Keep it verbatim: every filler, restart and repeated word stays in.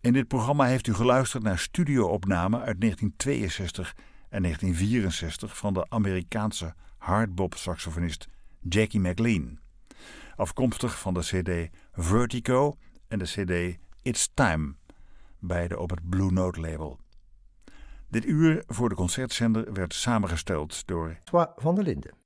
In dit programma heeft u geluisterd naar studio-opnamen uit negentien tweeënzestig en negentien vierenzestig van de Amerikaanse hardbop-saxofonist Jackie McLean. Afkomstig van de cd Vertigo en de cd It's Time, beide op het Blue Note label. Dit uur voor de concertzender werd samengesteld door François van der Linden.